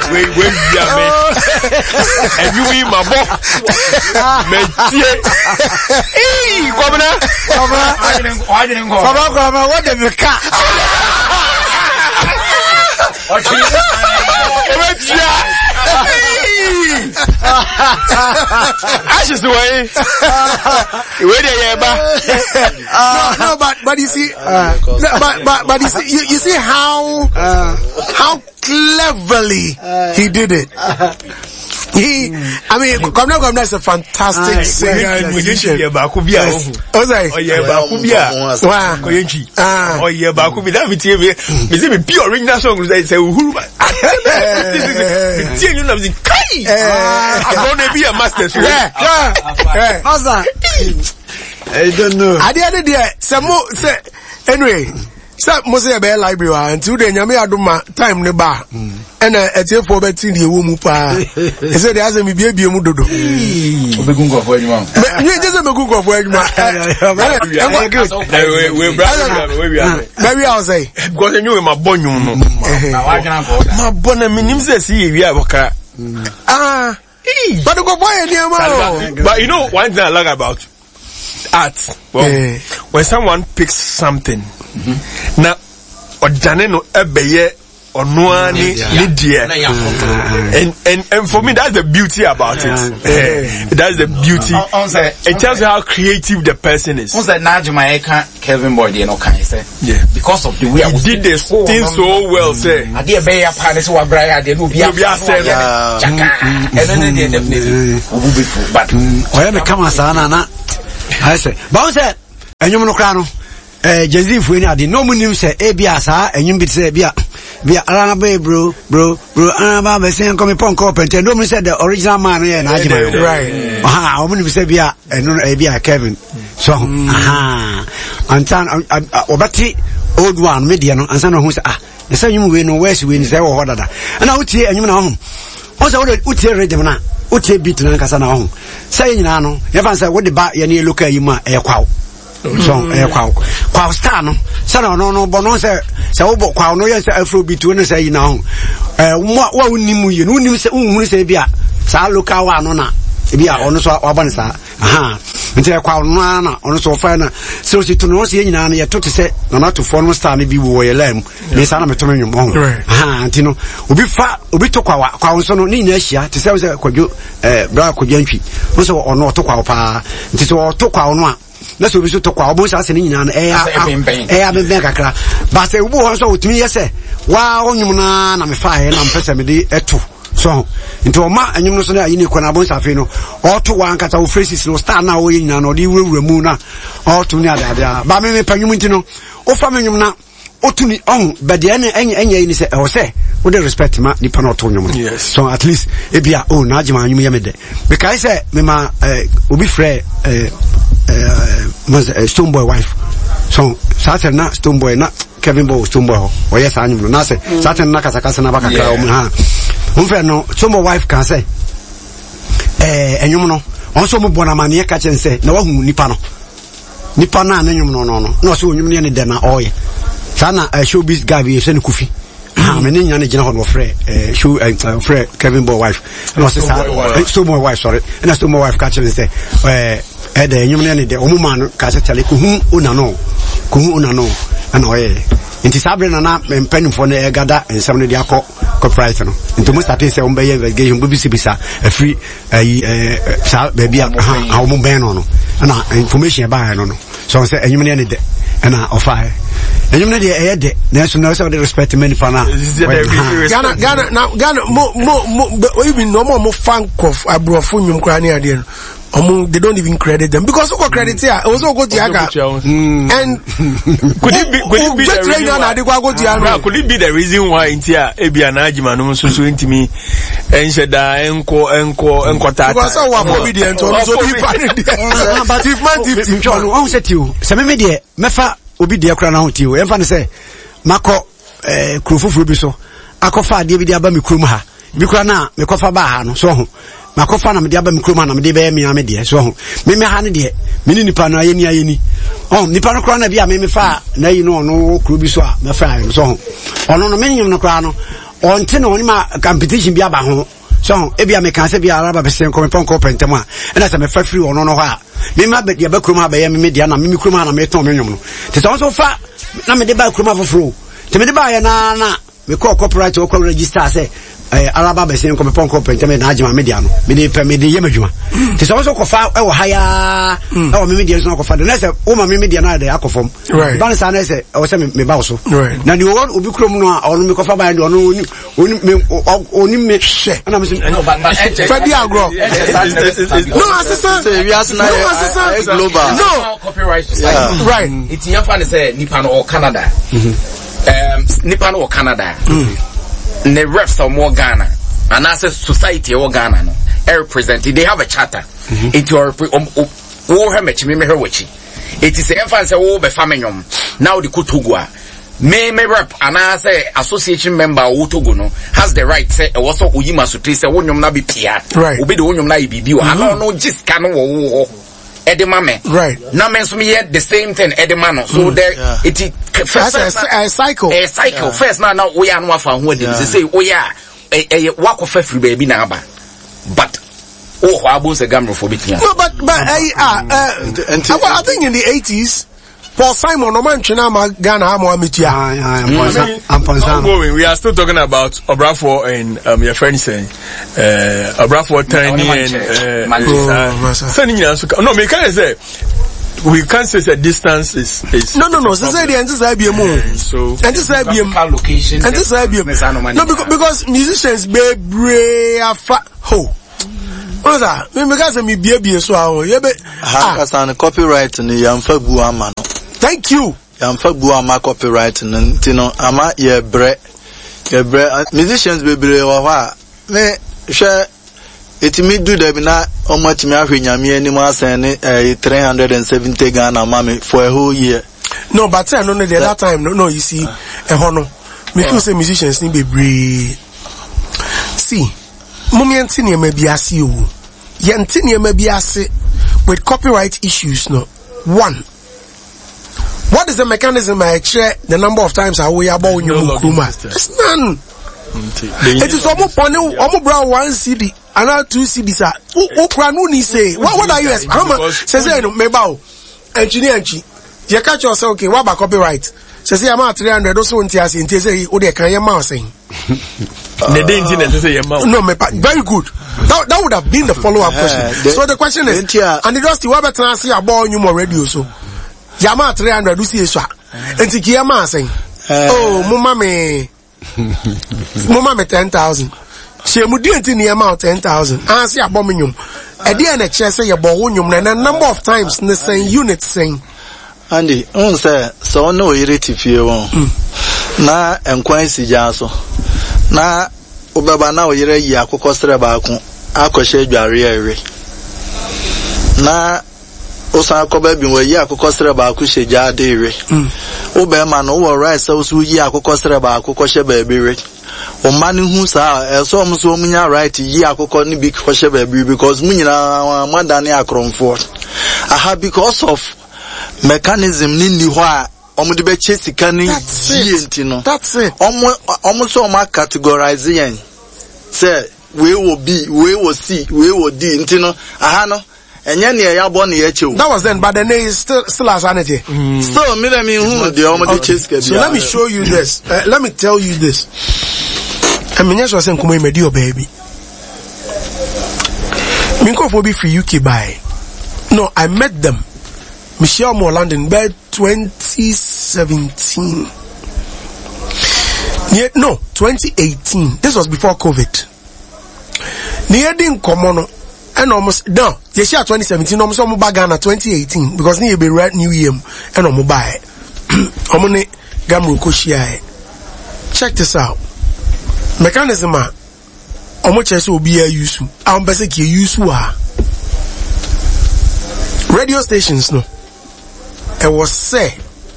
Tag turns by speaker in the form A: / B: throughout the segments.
A: And you be my boss.
B: I didn't go.
C: What the cat?
A: Ashes away.
C: No, but you see, but you see how cleverly he did it. Governor is a fantastic singer.
D: I don't know.
C: At the end of the day, anyway. So, most of the library and today, Yami Aduma time ne bar. And at your for betting the woman pa. He said, there hasn't been baby Mudodo.
B: Obegungo for you, man.
C: You just a Begungo for you, man. Maybe I'll say,
A: because I knew my bonum. My bonum means we have a car.
C: But go buy a
A: but you know, one thing I like about art. Well, when someone picks something, now, or Janeno Ebeye or Noani Lydia, and for me that's the beauty about it. That's the beauty. It tells you how creative the person is.
B: Kevin Boy, you know, can you say?
A: Yeah,
B: because of the way
A: he did this thing so well. Say,
B: I did be a part of what Brian did. And then they definitely will be full. But
D: I become a son, I say, Bounce, and you know, Crano. Jazzy Fuina di no munim se ebia sa enyum bi se bia araba bro araba be se come pon ko pente no munim se the original man here na agina
C: right
D: o munim se bia eno ebia Kevin so antan obati old one media no ansan no hu se the same you we no west we ni se wo hodada na utie enyum na ho o se wo utie rhythm na utie beat na kasa na ho say nyina no ye fan say wo de ba ye ne local yi ma e kwawo so kwa star no say no bono say wo kwa no ye say afrobeat no say yi na ho wa unimu ye no unim say unhunu say bia sa local wa no na bia ono so wabane sa nti kwa no na ono so fa na so si to no say nyina na ye to say na to for no star na bi wo ye lam me sa na me to me nwom ho nti no obi to kwa so no ni nyina ahia te say kwadwo bra kwadwo ntwi so ono to kwa pa nti so to kwa no a na so bi so to kwa obo sa se ni nyina na ben kakra ba se wo ho so otumi ye se wa onwum na me fa he na mpese me de eto so into ma anyum no so na yini kwa na bon safe no oto wa nkata wo phrases no star na wo yina no de wurawura mu na oto ni ada ba me panyum ntino o fa me nyum na otuni on but the enye ni say o say wo de respect ma ni pa na oto nyum so at least e bia o na agima anyum ye me de because say me ma obi frɛ Stone Boy wife so Saturday na Stone Boy na Kevin Boy Stone Boy o yes anyum na say Saturday na kasa na baka kra o mu Unfair no, Stone Boy wife can say enyum no onso mo bona mane ka chen say na wahu nipa na enyum no so onyum ne de na oye sana showbiz guy be se ne kufi me ne nyane gina ho no frɛ frɛ Kevin Boy wife no say Stone Boy wife sorry na Stone Boy wife ka chen say de enyum ne de omuma no ka se tale kuhu una no ana oye nti sabre na mpanimfo na egada ensam no de akọ copyright no nti mo start say ombe investigation bi bisa free sa baby how mo ben no na information ba no so say enyum ne de na ofa enyum ne de de na so na so de respect many pana Ghana mo we be no more fan of abrofo nyum kra ne ade no they don't even credit them because who credit here also go to Yaga and
A: could it be the reason why in here ebia na agima no so ntimi ensheda enko tata
C: because so wa obedient so but if man tip
D: on set you se me de mefa obedient kra na ho ti o emfa ne se mako krofufuru bi so akofa ade bi de aba me krum ha bi kra na me kofa ba ha no so ho makofa na me de aba me krum ha na me de be me ame de so ho me ha ne de me ni nipa na ayeni nipa no kra na bi a me fa na yi no kru bi so a me fa so ho ono no me nyum no kra no on ten on ma competition bi aba ho so ebia me kan se bia araba be sen ko me ponko pentem a na se me fa free ono no ha me ma be dia ba kroma ba ye me dia na me kroma na me ton me nwom no te so so fa na me de ba kroma foforo te me de ba ye na me call copyright o call register say araba be sen ko me ponko pentem na agema media no me de pe me de ye madwuma te so so ko fa e wo haya e wo me media so ko fa de na se wo ma me media na de akofom ban sa na se o se me ba so na ni wo obi krom no a onu me ko fa ba de onu oni me she na me no
B: but
C: Fedi agro no assistant
E: we are global
C: no
B: copyright society
C: right
B: it's your fan say nipa no Canada nipa no Canada ne refs of more Ghana and as a society of Ghana no represented they have a charter it your wo he mechi me hewechi it is a fan say wo be famanyom now the kutugwa me rep and as a association member wo togo no has the right say e was so oyima sutri say wonyom na be pia obi de wonyom na bibi o no just can wo edemame
C: right
B: now men so me the same thing edemano so there it is
C: a cycle
B: first now we are no afa ho dem say we are wako fa free baby na aba but oh abo se gamro for bitia
C: no but I think in the 80s Paul Simon no man chena ma Ghana ha mo amitia
A: we are still talking about Obrafo and your friend saying Obrafo Tiny and no me can say we can't say the distance is
C: no so say the answer be
B: so location
C: and this no because musicians be afa ho oza me can say me bie so awo ye be
E: ha copyright ni yamfa bu ama no
C: thank you
E: yamfa bu ama copyright no ama ye bre musicians be bre wa ha me hwe etimi do da bi na omachimi ahwenyame ani mu asen ne 370 Ghana mame for a whole year
C: no but no that time no you see no me feel say musicians ni be bre see moment ni me bi ase o ye ntini me bi ase with copyright issues no one. What is the mechanism I check the number of times I wear about your Kuma? It's none. It is almost brown 1 CD, another 2 CDs. Ukranuni say, what are you? How much? Says, me bow. Engineer, you catch yourself, okay, what about copyright? Says, I'm at 300, those won't tell us in Tese, or they can your mouse saying. No, very good. That would have been the follow-up question. So the question is, and it was the Webber Transi about you more radio, so. Yama 300 do see so enti yama saying oh mama me 10,000 she mu di enti yama 10,000 ansi abomenyum e dey na che say ye bo wonyum na number of times the same unit saying
E: Andy on say so no ireti fie won na enkwan sija so na obeba na oyire yi akoko sere ba ko akoshe adware ere na osa akoba bi wo yi akoko sere ba ko sheja de ere obe ma no wo right so so yi akoko sere ba ko she ba bi ere o ma ni hu sa so mo so munya right yi akoko ni bi ko she ba bi because munyina madane akronfo aha because of mechanism ni ni ho a omo de be chesi kan yi enti no
C: that's it
E: omo so ma categorize yen say we will be we will see we will d enti no aha no enye ne ya bo ne ya chew
C: that was then but the name is still as sanity
E: still me who the omo de chesi ka
C: so let me show you this let me tell you this amenya so say nkomo imedi o baby minkofo be free UK by no I met them Michelle Morland by 2017 yeah, no 2018 this was before COVID near din komono and almost no yes 2017 almost omo Ghana 2018 because near be right new year and omo buy omo ne gamro koshia check this out mechanism omo chese obi use am bese ki use wa radio stations no it was say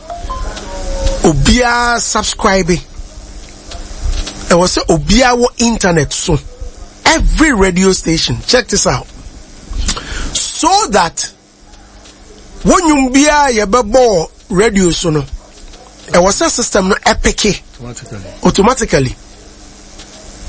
C: obia subscribe it was say obia wo internet so every radio station check this out so that when you bia ye bebo radio so no it was a system no epic automatically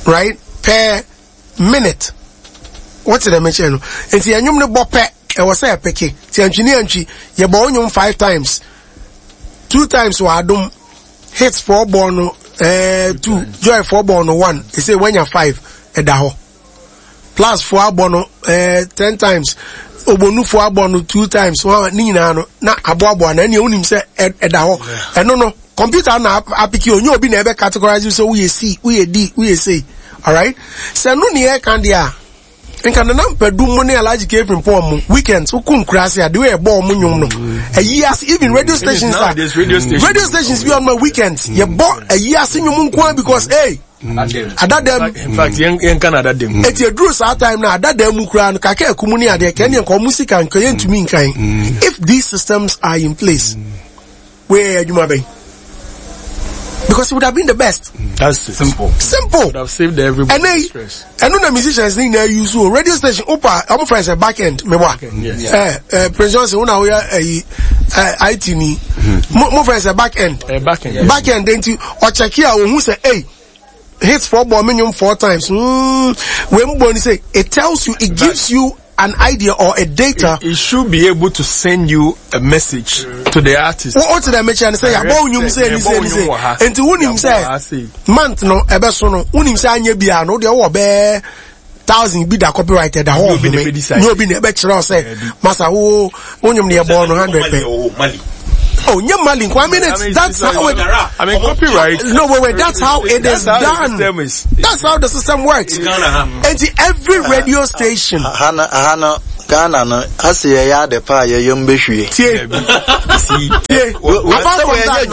C: right, per minute. What's the mention? And see, anyum no bope, I was say a peke. See, engineer, you born 5 times. 2 times wadum hits 4 bono, 2, joy 4 bono 1. They say when you're 5, edaho. Plus 4 bono, 10 times. Obonu 4 bono 2 times. Nina no, na abo and any unim say edaho. And no. Computer na apiki onye obi na ebe categorize so we see, we D, we say. Alright? So no ni e kan dia. Nka na mpadu mo ne alaji ke from pom weekends ukun krase ade we bo mo nyum no. Years even radio stations are. Radio stations be on my weekends. You bought a year nyum nko because hey adadem
A: in fact yen kan adadem
C: eti eduru sa time na adadem mu kura no kaka ekumu ne ade ka ne nko music an kan yentumi nkan. If these systems are in place, where you be? Because it would have been the best.
A: That's simple.
C: Would
A: have saved everybody stress.
C: And the musicians need to use radio station. Opa, I'm friends a back end. Me wa. President una we IT ni. Mo friends a back end. Back end then to or check here who say hey hits 4 ball minimum 4 times. When Bonnie say it tells you, it gives you an idea or a data.
A: It should be able to send you a message to the artist.
C: What to the message and say about you say and to unim say month no ebeso no unim say anya bia no de wo be 1,000 be that copyrighted the whole no be be chira say masa wo unyum ne ebo no 100 pe. Oh, Mali, that's how it.
A: I mean, copyright.
C: No, wait, that's how it is done. That's how the system works. And every radio station.
E: Ghana no ase ya de pa ye yom behwie.
C: Tie. About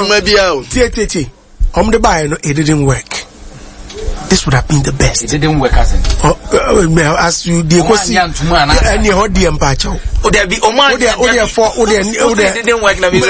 C: the buy no it didn't work. This would have been the best.
B: It didn't work as
C: you the question any hodi empacho.
B: O there be Oman.
C: O there for
B: it didn't work na be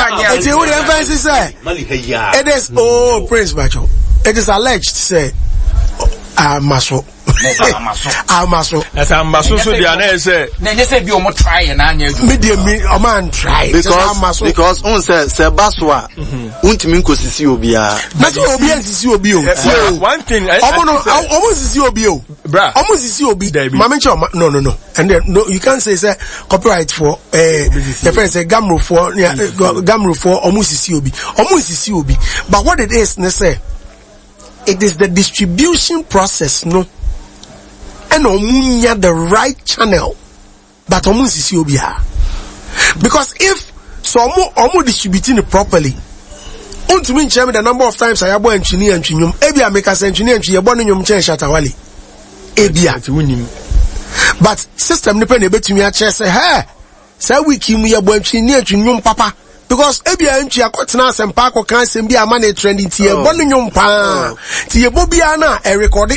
C: it is Prince Bacho. It is alleged say Amaso. Amaso.
A: As Amaso so they say.
B: Then you say be omo try na anya.
C: Me oman try
E: because on say baswa untimi nkosisi obi a.
C: Na so obi ansisi obi o.
A: One thing
C: omo sisi obi o.
A: Bra.
C: Omo sisi obi. Mama no. And then no you can't say copyright for the friend say gamro for omo sisi obi. Omo sisi obi. But what it is ne say it is the distribution process, no? And omunya the right channel, but omus is obia. Because if so omu distributing it properly, to mean the number of times I abo engineer and chinyum, ebia make us engineer and chiyabon nyum chen shatawali. Ebia. But system nipe ne betumi a che say, hey, say we kim yabo engineer chinyum papa. Because ebia nchi akotena sempa ko kan sem bia ma na trending tie bonu nyum pa tie bobia na e record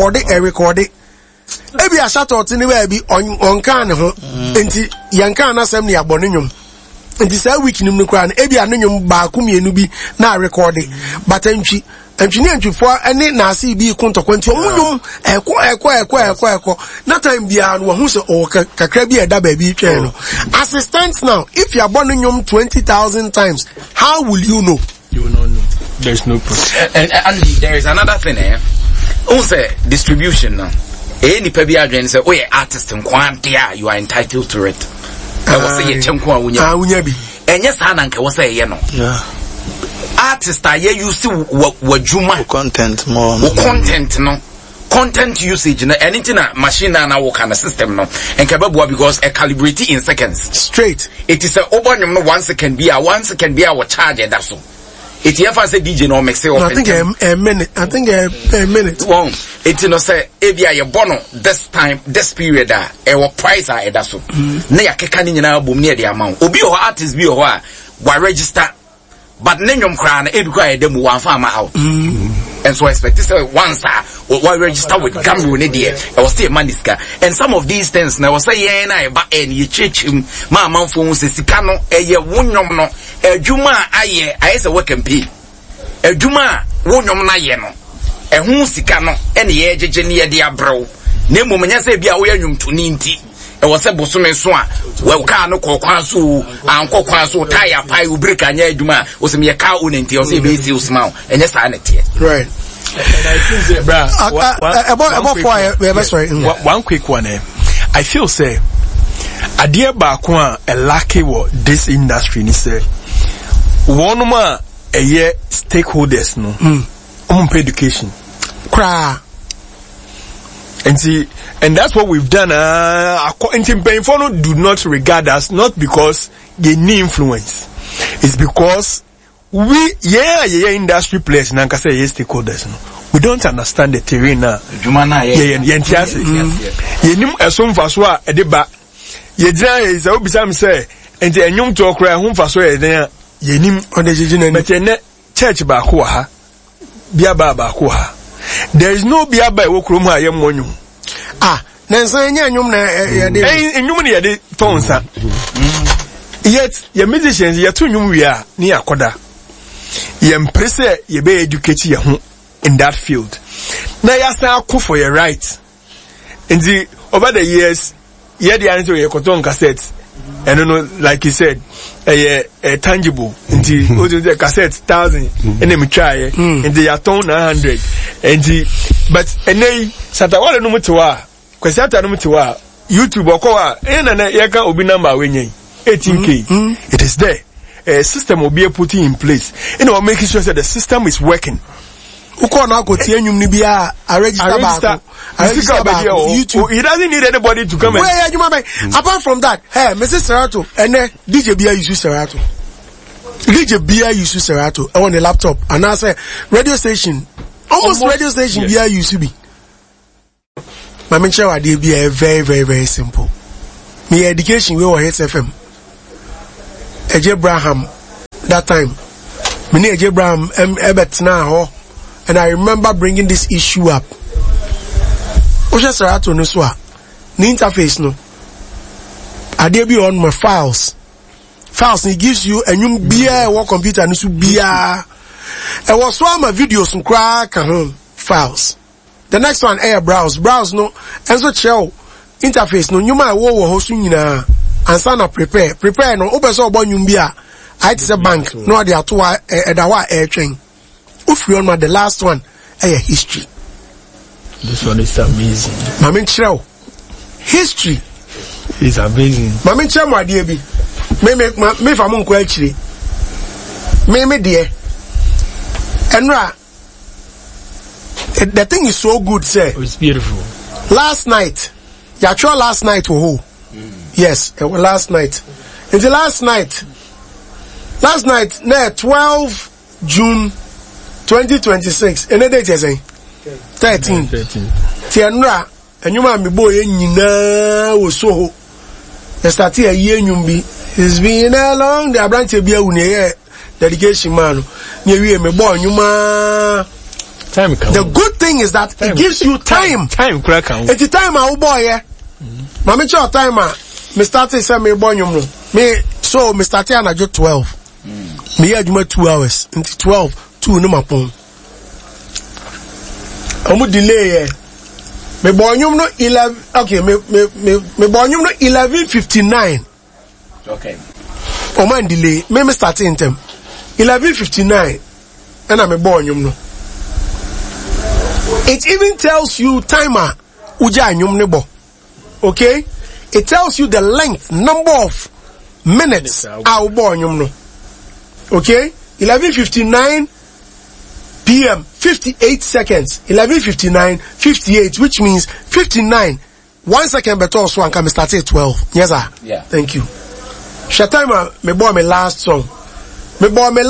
C: ebia shatot ni ba bi on kan ho enti yankan na sem ne abonu nyum enti say week nim no kra na ebia no nyum ba ku mienu bi na record but nchi for any na see bi kontokwanti omunyum eko na time bia no hu se o kakra bi eda ba bi twen no assistant now if you are born nyum 20,000 times how will you know?
A: You will not know. There's no proof.
B: And there is another thing say distribution now any pebi adwen say oh yeah artist in quantia you are entitled to it I was say chenko awunya bi enye sa na nke wo say ye no artist are you see wajuma
E: content more
B: content no content usage na anything na machine na work on the system no enkababoa because a calibrate in seconds
C: straight
B: it is a obonyum no 1 second be a 1 second be a charge that so it ever say DJ no make say
C: I think a minute
B: well it no say ebia ye bono this time this period e wo price that so na yakeka ni nyina bom ne de amount obi o artist bi o ho a wa register but nenyom kra na ebikwa edem wan farm out and so I expect this once we register with Gamro ne there I was still maniska and some of these things na was say na ba ye chechim ma manfo se sika no eye wonyom no adwuma aye say work and pay adwuma wonyom na ye no ehu sika no ene ye jeje ne ye de abrew na mmomnya say bia wo yanwum to ni nti e was say bosome so a we ka no kokwan so ankokwan so tire pai u break anya adwuma o se me ka o nti o se be si o smile enye sa na tie
C: right
A: One quick one. I feel say idea back one a lucky what this industry ni say one more a year stakeholders no pay education and that's what we've done. Do not regard us not because they need influence. It's because we industry players now say stakeholders no. We don't understand the terrain now. Yenim esom faso a edeba yegyina is a obisam say enti enyum to okra ho faso eden yenim odegyina ni metene church ba ko ha bia ba ko ha. There is no bia ba wo krom ha ye monyu nansa enya enyum na enyum ne yede tonsa yet ye musicians ye to nyum wi a ne yakoda ye mprese ye be educate ye ho in that field. Now you are for your right. And over the years, the answer your cotton cassettes, and like you said, a tangible. And the cassette 1,000, and then we try, and they are 900. But they Satawa no mutua, Quasata no mutua, YouTube or Koa, and Yaka will be number 18K. It is there. A system will be put in place. Making sure that the system is working. Uko na ko tie nyum ni bia a register YouTube. He doesn't need anybody to come apart from that, hey, Mrs. Serato, and DJ Bia use Serato. DJ Bia use Serato on the laptop, and I say radio station, almost radio station Bia use to be. My mention idea be very, very, very simple. Me education we were Hits FM. Eje Abraham that time. Me Eje Abraham Ebert now. And I remember bringing this issue up. Osha Serato no swa. The interface no. I dare be on my files. Files it gives you a new beer or computer no beer. I was one my videos and crack files. The next one browse no and so show interface no you might wo hosting na answer prepare no open so bon you beer. I say bank no dey ato edawa air train. On the last one, history. This one is amazing.
C: Mami Chirao. History
A: is amazing.
C: Mami Chirao, my dear, me famun kwechiri. Me dear. Enra. The thing is so good, sir.
A: It's beautiful.
C: Last night, last night, yes, last night. It's the last night, 12 June. 2026 ene date say 13 tienra enyuma mi boy nyina wo so ho the start here enyum bi it's been a long the branch bia wu ne dedication man ne wi me boy nyuma time come. The good thing is that it gives you time crack am it's time a wo boy ma me cho time a me start say me boy nyum no me so me start na 12 me ya juma 2 hours into 12 2 no mapon omu delay me bonyum no 11 okay me bonyum no 11:59
B: okay
C: o man delay me start in time 11:59 and me bonyum no it even tells you timer uja anyum ne bo okay it tells you the length number of minutes our bonyum no okay 11:59 PM 58 seconds 11:59 58 which means 59 1 second better so can start at 12 yes sir
B: yeah
C: thank you Shatama me boy me last song me boy me